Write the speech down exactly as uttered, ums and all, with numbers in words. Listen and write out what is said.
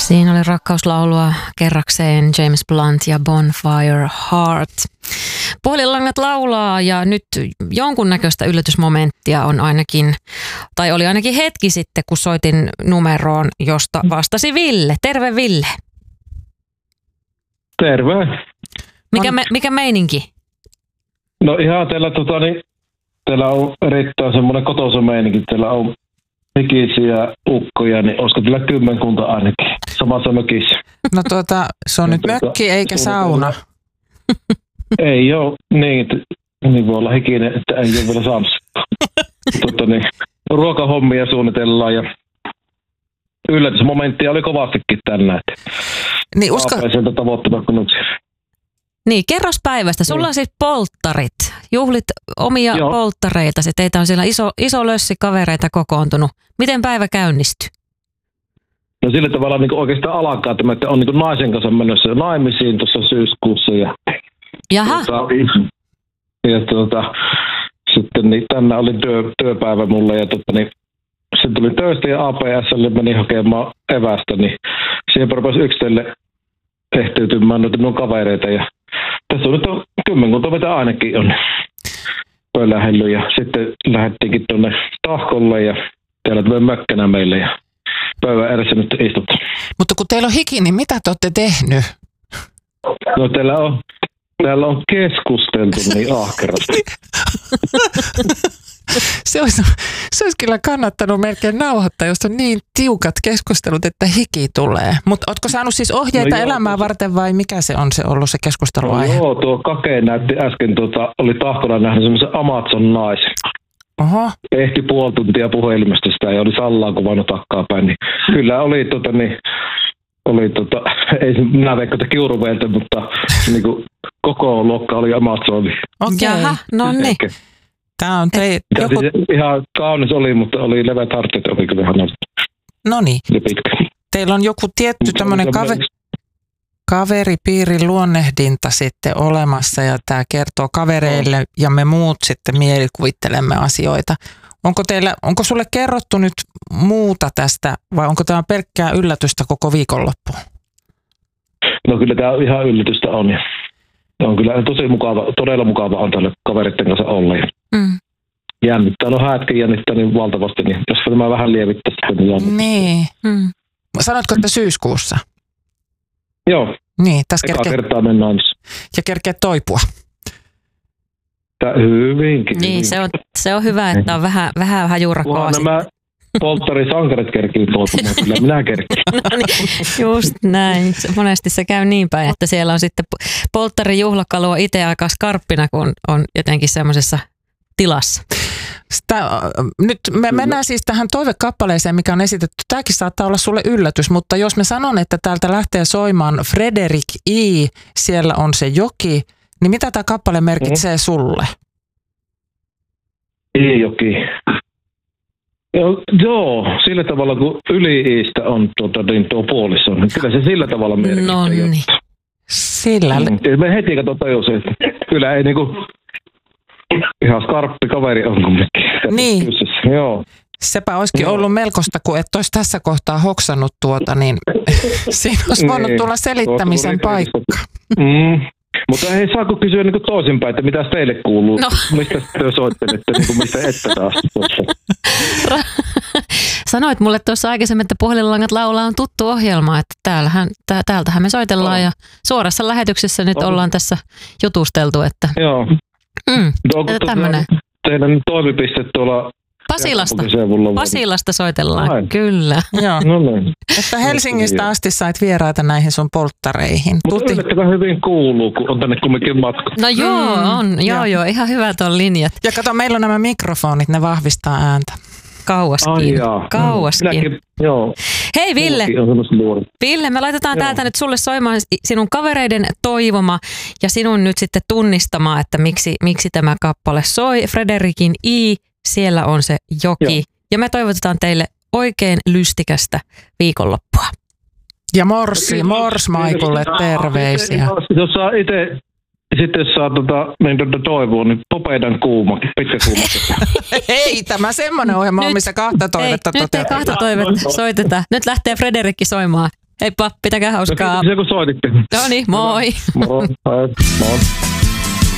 Siinä oli rakkauslaulua kerrakseen James Blunt ja Bonfire Heart. Puhelinlangat laulaa ja nyt jonkunnäköistä yllätysmomenttia on ainakin, tai oli ainakin hetki sitten, kun soitin numeroon, josta vastasi Ville. Terve Ville. Terve. Mikä, me, mikä meininki? No ihan teillä, tota, niin, teillä on erittäin semmoinen kotoisa meininki. Teillä on hikisiä ukkoja, niin olisiko teillä kymmenkunta ainakin samassa mökissä? No tuota, se on nyt mökki eikä sauna. Ei ole, niin, niin voi olla hikinen, että ei ole vielä saanut. Tota, niin, ruokahommia suunnitellaan ja yllätysmomenttia oli kovastikin tänään. Niin usko... sieltä tavoittanut. Niin, kerros päivästä. Sulla on siis polttarit. Juhlit omia Joo. polttareita. Teitä on siellä iso, iso lössi kavereita kokoontunut. Miten päivä käynnistyi? No sillä tavalla niin oikeastaan alkaa tämä, että on niin naisen kanssa menossa naimisiin tuossa syyskuussa. Ja, Jaha. Tuota, ja tuota, sitten niin, tänään oli työ, työpäivä mulle ja tuota, niin, sitten tuli töistä ja A P S:lle meni hakemaan evästä, niin siihen rupesi yksitelle ehtyytymään noita minun kavereita ja tässä on nyt kymmenkunta, mitä ainakin on pölähellyt ja sitten lähdettiinkin tuonne Tahkolle ja täällä tulee mökkänä meille ja pöydän edessä nyt istut. Mutta kun teillä on hiki, niin mitä te olette tehnyt? No täällä on, täällä on keskusteltu niin ahkerasti. Se olisi, se olisi kyllä kannattanut melkein nauhoittaa, jos on niin tiukat keskustelut, että hiki tulee. Mutta ootko saanut siis ohjeita no elämää varten vai mikä se on se ollut se keskusteluaihe? No joo, tuo Kake näytti äsken, tuota, oli Tahkolla nähnyt semmoisen Amazon-naisen. Oho. Ehti puoli tuntia puhelimesta sitä ja oli Sallaa kuvannut takaapäin. Niin kyllä oli, tota, niin, oli tota, ei minä veikkoita kiuruveiltä, mutta niin kuin, koko luokka oli Amazon. Okei, okay. No niin. Tämä on tei, joku... siis ihan kaunis oli, mutta oli leveät hartiat, oli kyllä vähän no niin. pitkä. Teillä on joku tietty tämmöinen kave, kaveripiirin luonnehdinta sitten olemassa ja tämä kertoo kavereille ja me muut sitten mielikuvittelemme asioita. Onko teillä, onko sulle kerrottu nyt muuta tästä vai onko tämä pelkkää yllätystä koko viikonloppu? No kyllä tämä ihan yllätystä on. Ja on kyllä tosi mukava, todella mukava on tälle kaveritten kanssa olla. Mm. Jännittää, no hätkin jännittää niin valtavasti, niin jos tämä vähän lievittäisi, niin jännittää. Niin. Mm. Sanoitko, että syyskuussa? Joo. Niin, tässä Ekaa kerkee... kertaa mennään. Ja kerkee toipua. Tää hyvinkin. Niin, hyvinkin. se on, se on hyvä, että on vähän, vähän hajurakoa. Nämä polttarisankarit kerkii toipumaan, kyllä minä kerkin. No niin, just näin. Monesti se käy niin päin, että siellä on sitten polttarijuhlakalu on itse aika skarppina, kun on jotenkin semmoisessa tilassa. Sitä, nyt me mennään siis tähän toivekappaleeseen, mikä on esitetty. Tämäkin saattaa olla sulle yllätys, mutta jos me sanon, että täältä lähtee soimaan Frederik I, siellä on se joki, niin mitä tämä kappale merkitsee mm. sulle? I-joki. Joo, joo, sillä tavalla kun yli-iistä on tuota, niin tuo puoliso, niin kyllä se sillä tavalla merkitsee. No niin. Sillä. Mm, me heti kato tajus, että kyllä ei niinku ihan skarppi kaveri on kumminkin. Niin. Kysyssä. Joo. Sepä olisikin ollut melkoista, kun et olisi tässä kohtaa hoksannut tuota, niin siinä olisi voinut niin. tulla selittämisen paikka. Mm. Mutta ei saako kysyä niin toisinpäin, että mitä teille kuuluu? No. Mistä te soittelette, niin mistä ette taas? Sanoit mulle tuossa aikaisemmin, että Puhelinlangat laulaa on tuttu ohjelma, että täällähän, täältähän me soitellaan no. ja suorassa lähetyksessä nyt on. Ollaan tässä jutusteltu. Että... Joo. Mm. Onko teidän toimipiste tuolla Pasilasta. Pasilasta soitellaan, Ai. Kyllä. Joo. No niin. Että Helsingistä asti sait vieraita näihin sun polttareihin. Mutta yllättävän hyvin kuuluu, kun on tänne kumminkin matka. No joo, mm. on. Joo, joo, joo. Ihan hyvät on linjat. Ja kato, meillä on nämä mikrofonit, ne vahvistaa ääntä. Kauaskin. Ai Kauaskin. Minäkin, joo. Hei Ville. Ville, me laitetaan joo. täältä nyt sulle soimaan sinun kavereiden toivoma ja sinun nyt sitten tunnistamaan, että miksi, miksi tämä kappale soi. Frederikin I, siellä on se joki. Joo. Ja me toivotetaan teille oikein lystikästä viikonloppua. Ja Morsi, Mors Maikulle terveisiä. Jos saa itse, sitten jos saa tota, niin tuota toivoa, niin popeidan kuuma, pitkä kuuma. Ei, tämä semmoinen ohjelma on, missä kahta toivetta ei, nyt ei kahta toivetta soiteta. Nyt lähtee Frederikki soimaan. Heippa, pitäkää hauskaa. No, kiitos, kun soititte. No niin, moi. Moi. Moi.